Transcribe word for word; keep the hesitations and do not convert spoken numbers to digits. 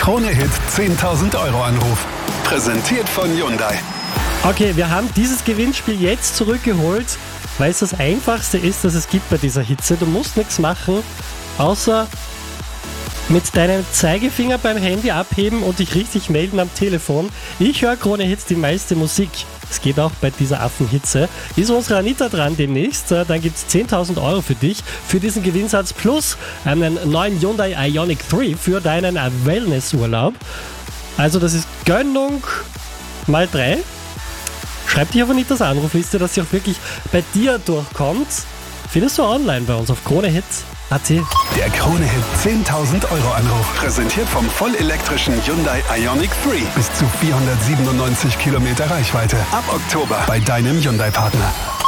Krone-Hit zehntausend Euro Anruf. Präsentiert von Hyundai. Okay, wir haben dieses Gewinnspiel jetzt zurückgeholt, weil es das Einfachste ist, das es gibt bei dieser Hitze. Du musst nichts machen, außer mit deinem Zeigefinger beim Handy abheben und dich richtig melden am Telefon. Ich höre Krone Hits, die meiste Musik. Es geht auch bei dieser Affenhitze. Ist unsere Anita dran demnächst, dann gibt es zehntausend Euro für dich, für diesen Gewinnsatz plus einen neuen Hyundai Ioniq drei für deinen Wellnessurlaub. Also das ist Gönnung mal drei. Schreib dich auf Anitas Anrufliste, dass sie auch wirklich bei dir durchkommt. Findest du online bei uns auf kronehit punkt at. Der Krone-Hit zehntausend Euro Anruf. Präsentiert vom vollelektrischen Hyundai Ioniq drei. Bis zu vierhundertsiebenundneunzig Kilometer Reichweite. Ab Oktober bei deinem Hyundai-Partner.